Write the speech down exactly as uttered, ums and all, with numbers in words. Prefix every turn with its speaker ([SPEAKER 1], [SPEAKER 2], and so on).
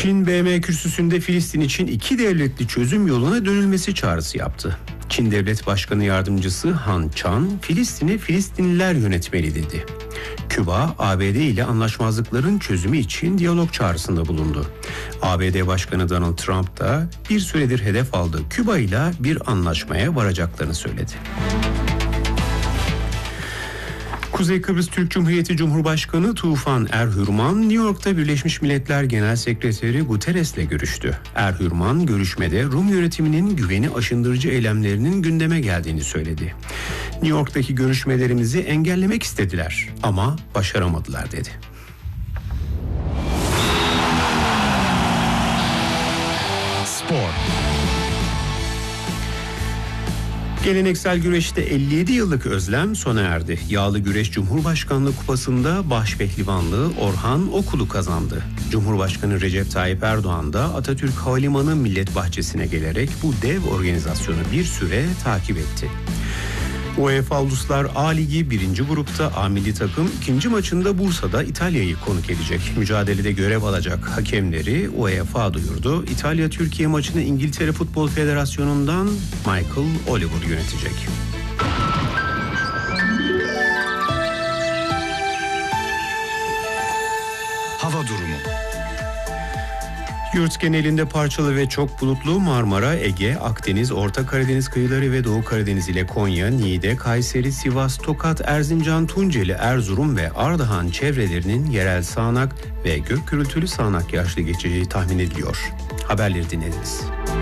[SPEAKER 1] Çin B M kürsüsünde Filistin için iki devletli çözüm yoluna dönülmesi çağrısı yaptı. Çin Devlet Başkanı Yardımcısı Han Chan, Filistin'i Filistinliler yönetmeli dedi. Küba, A B D ile anlaşmazlıkların çözümü için diyalog çağrısında bulundu. A B D Başkanı Donald Trump da bir süredir hedef aldığı Küba ile bir anlaşmaya varacaklarını söyledi. Kuzey Kıbrıs Türk Cumhuriyeti Cumhurbaşkanı Tufan Erhürman, New York'ta Birleşmiş Milletler Genel Sekreteri Guterres'le görüştü. Erhürman, görüşmede Rum yönetiminin güveni aşındırıcı eylemlerinin gündeme geldiğini söyledi. New York'taki görüşmelerimizi engellemek istediler ama başaramadılar dedi. Spor. Geleneksel güreşte elli yedi yıllık özlem sona erdi. Yağlı Güreş Cumhurbaşkanlığı Kupası'nda başpehlivanlığı Orhan Okulu kazandı. Cumhurbaşkanı Recep Tayyip Erdoğan da Atatürk Havalimanı Millet Bahçesi'ne gelerek bu dev organizasyonu bir süre takip etti. UEFA Uluslar A Ligi birinci grupta A milli takım ikinci maçında Bursa'da İtalya'yı konuk edecek. Mücadelede görev alacak hakemleri UEFA duyurdu. İtalya-Türkiye maçını İngiltere Futbol Federasyonu'ndan Michael Oliver yönetecek.
[SPEAKER 2] Hava durumu.
[SPEAKER 1] Yurt genelinde parçalı ve çok bulutlu. Marmara, Ege, Akdeniz, Orta Karadeniz kıyıları ve Doğu Karadeniz ile Konya, Niğde, Kayseri, Sivas, Tokat, Erzincan, Tunceli, Erzurum ve Ardahan çevrelerinin yerel sağanak ve gök gürültülü sağanak yağışlı geçeceği tahmin ediliyor. Haberleri dinlediniz.